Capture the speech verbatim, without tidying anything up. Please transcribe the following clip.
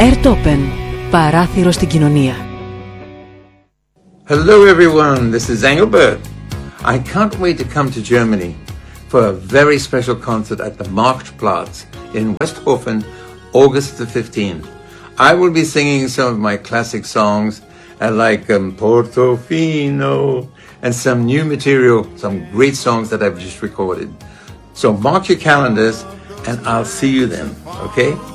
Airtopen, παράθυρο στην κοινωνία. Hello everyone, this is Engelbert. I can't wait to come to Germany for a very special concert at the Marktplatz in Westhofen, August the fifteenth. I will be singing some of my classic songs uh, like um, Portofino and some new material, some great songs that I've just recorded. So mark your calendars and I'll see you then, okay?